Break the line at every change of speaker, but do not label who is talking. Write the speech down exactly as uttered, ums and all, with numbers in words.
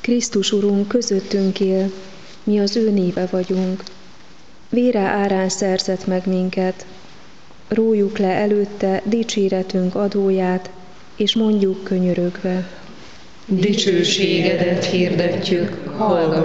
Krisztus Urunk közöttünk él, mi az ő népe vagyunk. Vére árán szerzett meg minket. Rójuk le előtte dicséretünk adóját, és mondjuk könyörögve.
Dicsőségedet hirdetjük, hallgass